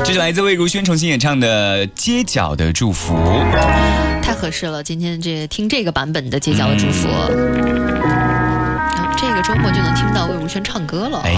这是来自魏如萱重新演唱的《街角的祝福》， 太合适了。今天听这个版本的《街角的祝福》，这个周末就能听到魏如萱唱歌了。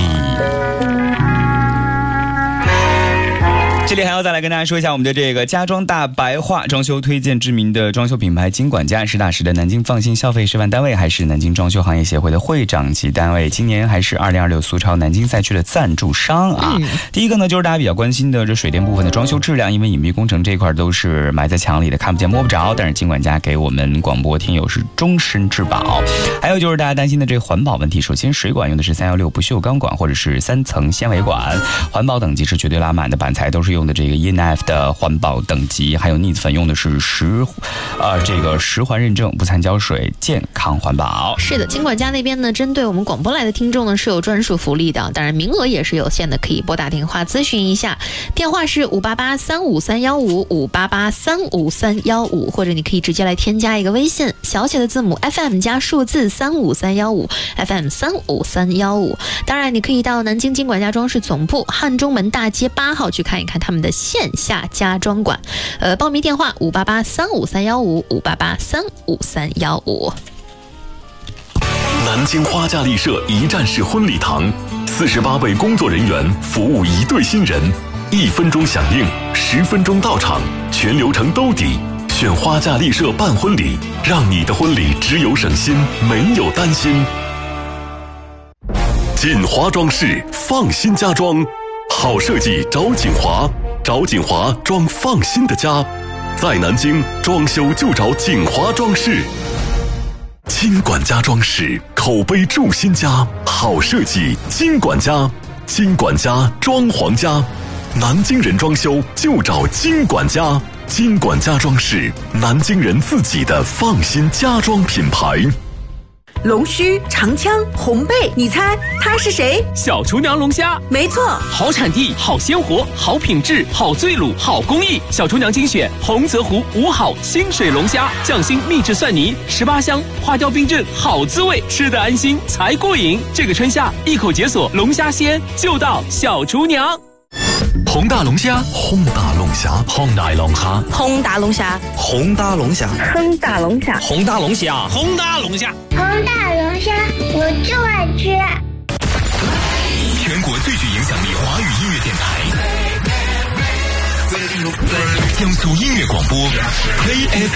这里还要再来跟大家说一下我们的这个家装大白话装修推荐，知名的装修品牌金管家，实打实的南京放心消费示范单位，还是南京装修行业协会的会长级单位，今年还是2026苏超南京赛区的赞助商啊。第一个呢，就是大家比较关心的这水电部分的装修质量，因为隐蔽工程这一块都是埋在墙里的，看不见摸不着，但是金管家给我们广播听友是终身质保。还有就是大家担心的这个环保问题，首先水管用的是316不锈钢管或者是3层纤维管，环保等级是绝对拉满的，板材都是用的这个 ENF 的环保等级，还有腻子粉用的是十环认证，不掺胶水，健康环保。 是的，金管家那边呢，针对我们广播来的听众呢是有专属福利的，当然名额也是有限的，可以拨打电话咨询一下，电话是588-35315，588-35315，或者你可以直接来添加一个微信，小写的字母 FM 加数字35315 FM 35315。当然你可以到南京金管家装饰总部汉中门大街8号去看一看他们的线下家装馆，报名电话588-35315 588-35315。 南京花架丽舍一站式婚礼堂，48位工作人员服务1对新人，1分钟响应，10分钟到场，全流程兜底。选花架丽舍办婚礼，让你的婚礼只有省心，没有担心。锦华装饰，放心家装，好设计找锦华，找锦华装放心的家。在南京装修就找锦华装饰。金管家装饰，口碑住新家，好设计金管家，金管家装潢家，南京人装修就找金管家，金管家装饰，南京人自己的放心家装品牌。 龙须、长枪、红背，你猜它是谁？ 小厨娘龙虾，没错，好产地、好鲜活、好品质、好醉卤、好工艺。小厨娘精选洪泽湖五好清水龙虾，匠心秘制蒜泥，18香，花雕冰镇，好滋味，吃得安心才过瘾。这个春夏一口解锁龙虾鲜，就到小厨娘。 宏大龙虾，宏大龙虾， 宏大龙虾， 宏大龙虾， 宏大龙虾， 宏大龙虾， 宏大龙虾，宏大龙虾， 宏大龙虾，我就爱吃。 全国最具影响力华语音乐电台，江苏音乐广播 KFM。